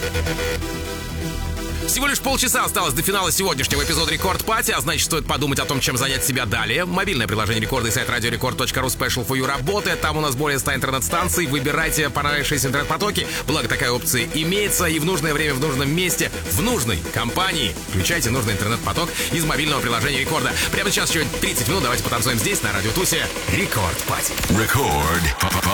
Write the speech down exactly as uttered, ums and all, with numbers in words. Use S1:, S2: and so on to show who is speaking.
S1: Всего лишь полчаса осталось до финала сегодняшнего эпизода Рекорд Пати, а значит, стоит подумать о том, чем занять себя далее. Мобильное приложение Рекорда и сайт радиорекорд точка ру Special for You работает. Там у нас более ста интернет-станций. Выбирайте понравившиеся интернет-потоки. Благо, такая опция имеется. И в нужное время, в нужном месте, в нужной компании. Включайте нужный интернет-поток из мобильного приложения Рекорда. Прямо сейчас еще тридцать минут. Давайте потанцуем здесь, на Радио Тусе. Рекорд Пати.
S2: Рекорд.